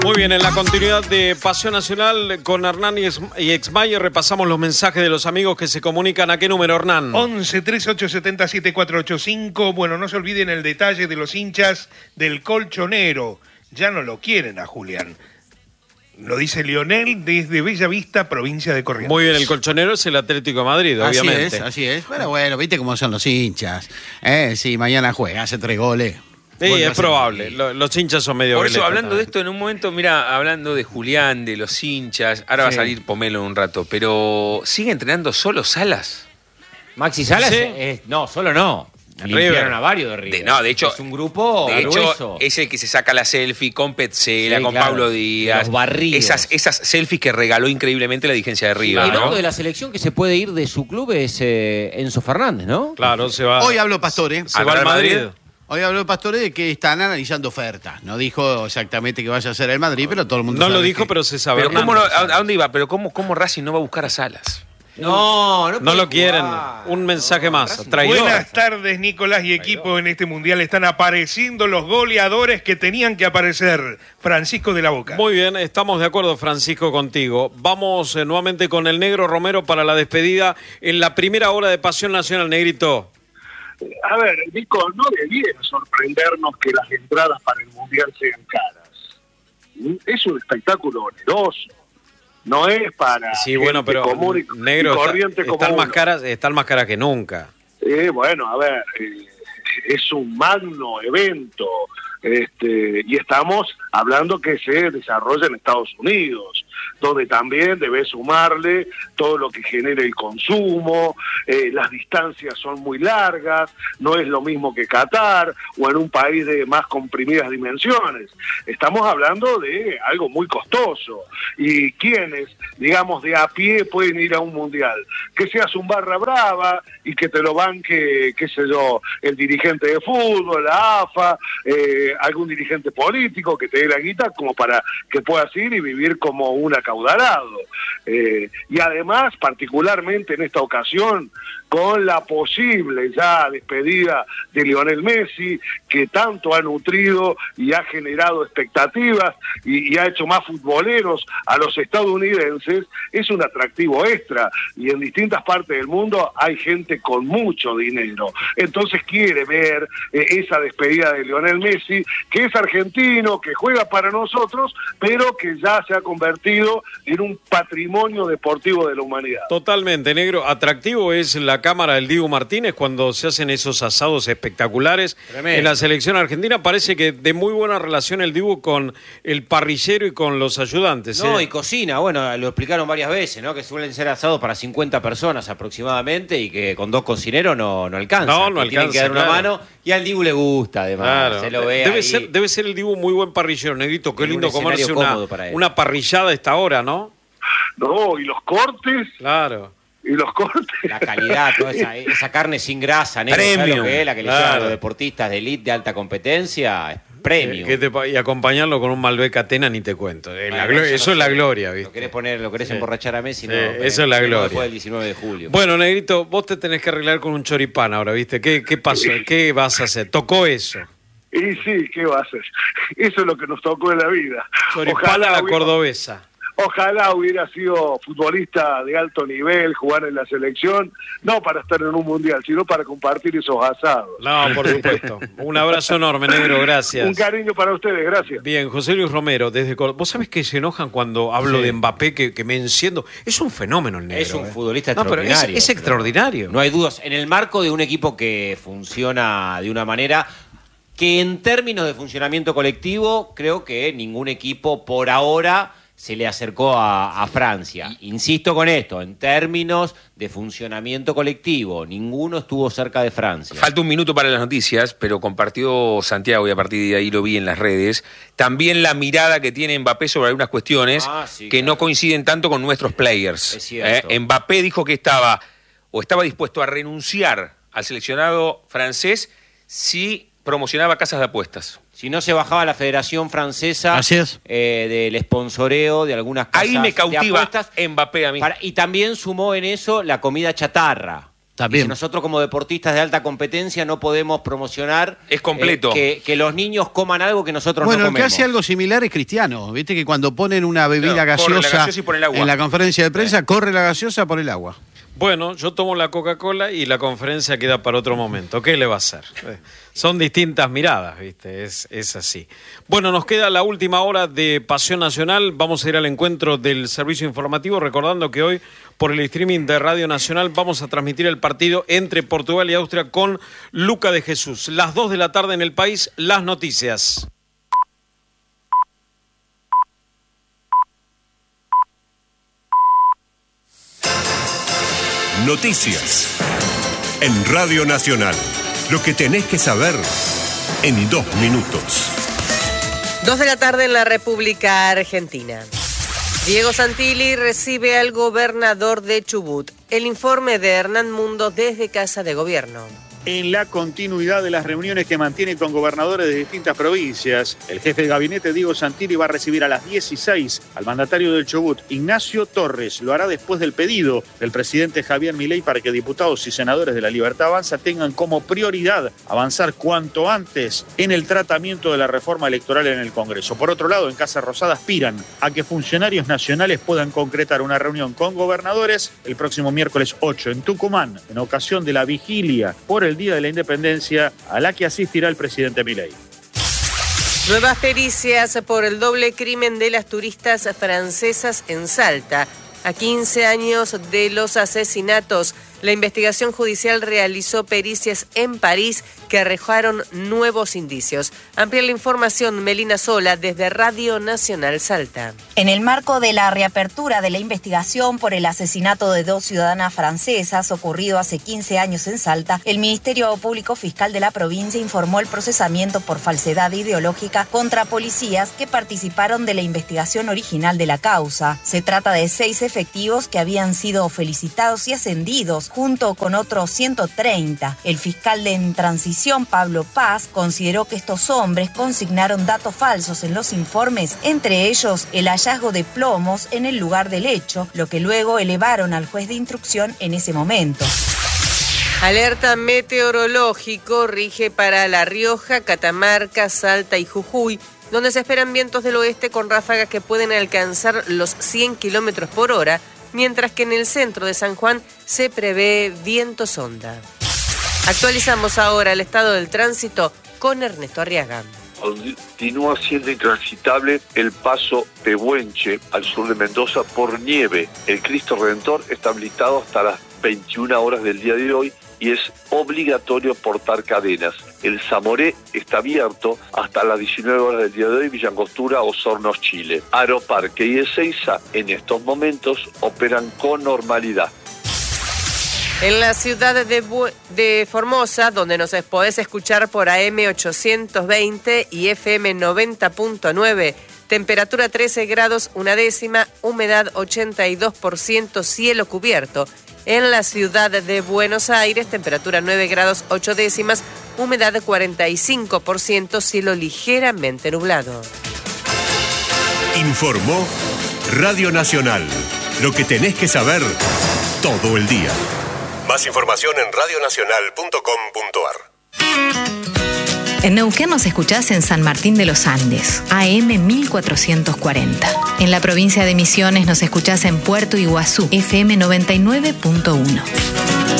Muy bien, en la continuidad de Pasión Nacional con Hernán y Exmayer repasamos los mensajes de los amigos que se comunican. ¿A qué número, Hernán? 11 3870 7485. Bueno, no se olviden el detalle de los hinchas del Colchonero. Ya no lo quieren a Julián. Lo dice Lionel desde Bella Vista, provincia de Corrientes. Muy bien, el Colchonero es el Atlético de Madrid, obviamente. Así es. Pero bueno, viste cómo son los hinchas. Sí, mañana juega, hace 3 goles. Sí, es probable. Los hinchas son medio Por eso, violentos hablando también. de esto, en un momento, mira, hablando de Julián, de los hinchas, ahora va a salir Pomelo en un rato, pero ¿sigue entrenando solo Salas? Maxi Salas, Sí. no, solo no. Limpiaron a varios de River. De hecho, es un grupo grueso. es el que se saca la selfie con Petzela, Sí, con claro. Pablo Díaz. Los barridos. Esas selfies que regaló increíblemente la dirigencia de River. El ¿no? otro de la selección que se puede ir de su club es Enzo Fernández, ¿no? Claro, se va. Hoy habló Pastore. Se va al Madrid. Hoy habló Pastore de que están analizando ofertas. No dijo exactamente que vaya a ser el Madrid, pero todo el mundo No sabe lo dijo, que... pero se sabe. Pero Hernán. ¿a dónde iba? Pero ¿cómo Racing no va a buscar a Salas? No lo quieren. Un mensaje más. Traidor. Buenas tardes, Nicolás y equipo. En este mundial están apareciendo los goleadores que tenían que aparecer. Francisco de la Boca. Muy bien, estamos de acuerdo, Francisco, contigo. Vamos nuevamente con el Negro Romero para la despedida en la primera hora de Pasión Nacional, Negrito. A ver, Nico, no debiera sorprendernos que las entradas para el Mundial sean caras. Es un espectáculo oneroso. No es para Sí, bueno, pero común y Negro, corriente como están uno. más caras que nunca. Bueno, a ver, es un magno evento. Y estamos hablando que se desarrolla en Estados Unidos, donde también debe sumarle todo lo que genera el consumo, las distancias son muy largas, no es lo mismo que Qatar o en un país de más comprimidas dimensiones. Estamos hablando de algo muy costoso. ¿Y quiénes, digamos, de a pie pueden ir a un mundial? Que seas un barra brava y que te lo banque, qué sé yo, el dirigente de fútbol, la AFA, algún dirigente político que te dé la guita como para que puedas ir y vivir como un acaudalado. Y además, particularmente en esta ocasión, con la posible ya despedida de Lionel Messi, que tanto ha nutrido y ha generado expectativas y ha hecho más futboleros a los estadounidenses, es un atractivo extra. Y en distintas partes del mundo hay gente con mucho dinero. Entonces quiere ver esa despedida de Lionel Messi, que es argentino, que juega para nosotros, pero que ya se ha convertido en un patrimonio deportivo de la humanidad. Totalmente, Negro. Atractivo es la cámara del Dibu Martínez cuando se hacen esos asados espectaculares. Tremendo. En la selección argentina parece que de muy buena relación el Dibu con el parrillero y con los ayudantes. No, y cocina, bueno, lo explicaron varias veces, ¿no? Que suelen ser asados para 50 personas aproximadamente y que con 2 cocineros no alcanza. No que tienen alcanza, que dar una claro. mano y al Dibu le gusta, además. Claro. Se lo ve Debe ser el Dibu muy buen parrillero, Negrito. Qué En un lindo comerse escenario cómodo para él. una parrillada a esta hora, ¿no? No, y los cortes, Claro. La calidad, toda esa carne sin grasa, negro, ¿sabes Premium. lo que es? La que le Claro. llevan a los deportistas de elite de alta competencia, es premium. Y acompañarlo con un Malbec Atena ni te cuento. Bueno, Eso es la gloria, Lo ¿viste? querés emborrachar a Messi, Sí, no. eso es la gloria. Después del 19 de julio. Bueno, Negrito, vos te tenés que arreglar con un choripán ahora, ¿viste? ¿Qué pasó? ¿Qué vas a hacer? Tocó eso. y sí, ¿qué va a hacer? Eso es lo que nos tocó en la vida. Choripán a la cordobesa. Ojalá hubiera sido futbolista de alto nivel, jugar en la selección, no para estar en un mundial, sino para compartir esos asados. No, por supuesto. Un abrazo enorme, Negro, gracias. Un cariño para ustedes, gracias. Bien, José Luis Romero, desde Córdoba. ¿Vos sabés que se enojan cuando hablo Sí. de Mbappé, que me enciendo? Es un fenómeno el Negro. Es un futbolista No, pero extraordinario. es extraordinario. No hay dudas. En el marco de un equipo que funciona de una manera que en términos de funcionamiento colectivo, creo que ningún equipo por ahora se le acercó a Francia. Insisto con esto, en términos de funcionamiento colectivo, ninguno estuvo cerca de Francia. Falta un minuto para las noticias, pero compartió Santiago, y a partir de ahí lo vi en las redes, también la mirada que tiene Mbappé sobre algunas cuestiones Sí, que claro. no coinciden tanto con nuestros players. Es cierto. Mbappé dijo que estaba dispuesto a renunciar al seleccionado francés si promocionaba casas de apuestas. Si no se bajaba la Federación Francesa Así es. del sponsoreo de algunas casas Ahí me de cautiva apuestas. Mbappé a mí. Y también sumó en eso la comida chatarra. También. Y si nosotros como deportistas de alta competencia no podemos promocionar Es completo. Que los niños coman algo que nosotros Bueno, no el que comemos. hace algo similar es Cristiano. Viste que cuando ponen una bebida Claro, corre la gaseosa gaseosa y pone el agua. en la conferencia de prensa, corre la gaseosa por el agua. Bueno, yo tomo la Coca-Cola y la conferencia queda para otro momento. ¿Qué le va a hacer? Son distintas miradas, ¿viste? Es así. Bueno, nos queda la última hora de Pasión Nacional. Vamos a ir al encuentro del servicio informativo, recordando que hoy, por el streaming de Radio Nacional, vamos a transmitir el partido entre Portugal y Austria con Luca de Jesús. Las 2 de la tarde en el país, las noticias. Noticias en Radio Nacional. Lo que tenés que saber en 2 minutos. 2 de la tarde en la República Argentina. Diego Santilli recibe al gobernador de Chubut. El informe de Hernán Mundo desde Casa de Gobierno. En la continuidad de las reuniones que mantiene con gobernadores de distintas provincias, el jefe de gabinete Diego Santilli va a recibir a las 16 al mandatario del Chubut, Ignacio Torres. Lo hará después del pedido del presidente Javier Milei para que diputados y senadores de la Libertad Avanza tengan como prioridad avanzar cuanto antes en el tratamiento de la reforma electoral en el Congreso. Por otro lado, en Casa Rosada aspiran a que funcionarios nacionales puedan concretar una reunión con gobernadores el próximo miércoles 8 en Tucumán, en ocasión de la vigilia por el Día de la Independencia, a la que asistirá el presidente Milei. Nuevas pericias por el doble crimen de las turistas francesas en Salta. A 15 años de los asesinatos, la investigación judicial realizó pericias en París que arrojaron nuevos indicios. Amplía la información Melina Sola desde Radio Nacional Salta. En el marco de la reapertura de la investigación por el asesinato de 2 ciudadanas francesas ocurrido hace 15 años en Salta, el Ministerio Público Fiscal de la provincia informó el procesamiento por falsedad ideológica contra policías que participaron de la investigación original de la causa. Se trata de 6 efectivos que habían sido felicitados y ascendidos junto con otros 130. El fiscal en transición, Pablo Paz, consideró que estos hombres consignaron datos falsos en los informes, entre ellos el hallazgo de plomos en el lugar del hecho, lo que luego elevaron al juez de instrucción en ese momento. Alerta meteorológico rige para La Rioja, Catamarca, Salta y Jujuy, donde se esperan vientos del oeste con ráfagas que pueden alcanzar los 100 kilómetros por hora, mientras que en el centro de San Juan se prevé viento sonda. Actualizamos ahora el estado del tránsito con Ernesto Arriaga. Continúa siendo intransitable el paso Pehuenche al sur de Mendoza por nieve. El Cristo Redentor está habilitado hasta las 21 horas del día de hoy y es obligatorio portar cadenas. El Zamoré está abierto hasta las 19 horas del día de hoy, Villa Angostura, Osorno, Chile. Aeroparque y Ezeiza en estos momentos operan con normalidad. En la ciudad de Formosa, donde nos podés escuchar por AM 820 y FM 90.9, temperatura 13 grados 1/10, humedad 82%, cielo cubierto. En la ciudad de Buenos Aires, temperatura 9 grados 8/10, humedad 45%, cielo ligeramente nublado. Informó Radio Nacional. Lo que tenés que saber todo el día. Más información en radionacional.com.ar. En Neuquén nos escuchás en San Martín de los Andes, AM 1440. En la provincia de Misiones nos escuchás en Puerto Iguazú, FM 99.1.